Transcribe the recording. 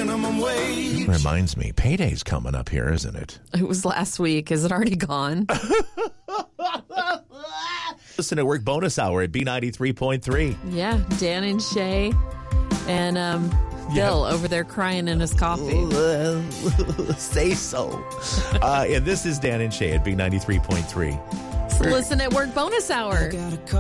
minimum wage. Reminds me, payday's coming up here, isn't it? It was last week. Is it already gone? Listen at Work Bonus Hour at B93.3. Yeah, Dan and Shay and Bill over there crying in his coffee. Say so. And this is Dan and Shay at B93.3. Listen at Work Bonus Hour.